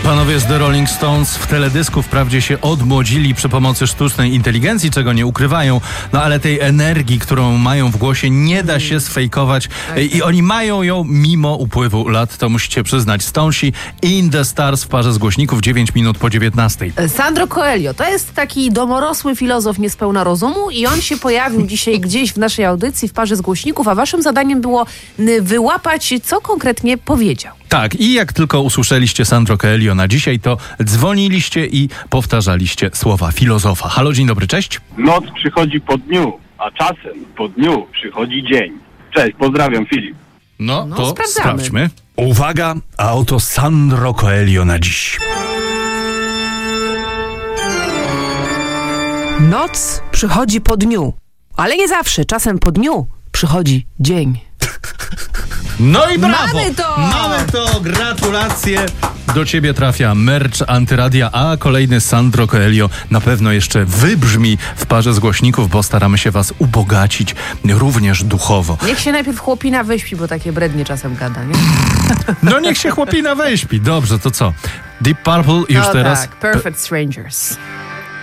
Panowie z The Rolling Stones w teledysku wprawdzie się odmłodzili przy pomocy sztucznej inteligencji, czego nie ukrywają, no ale tej energii, którą mają w głosie, nie da się sfejkować i oni mają ją mimo upływu lat, to musicie przyznać. Stonesi in the Stars w parze z głośników 9 minut po 19. Sandro Coelho to jest taki domorosły filozof niespełna rozumu i on się pojawił dzisiaj gdzieś w naszej audycji w parze z głośników, a waszym zadaniem było wyłapać, co konkretnie powiedział. Tak, i jak tylko usłyszeliście Sandro Coelho na dzisiaj, to dzwoniliście i powtarzaliście słowa filozofa. Halo, dzień dobry, cześć. Noc przychodzi po dniu, a czasem po dniu przychodzi dzień. Cześć, pozdrawiam, Filip. No to sprawdzamy. sprawdźmy. Uwaga, a oto Sandro Coelho na dziś. Noc przychodzi po dniu, ale nie zawsze. Czasem po dniu przychodzi dzień. No i brawo! Mamy to! Mamy to! Gratulacje! Do ciebie trafia merch Antyradia, a kolejny Sandro Coelho na pewno jeszcze wybrzmi w parze z głośników, bo staramy się was ubogacić również duchowo. Niech się najpierw chłopina wyśpi, bo takie brednie czasem gada, nie? No niech się chłopina wyśpi. Dobrze, to co? Deep Purple już teraz... Tak, Perfect Strangers.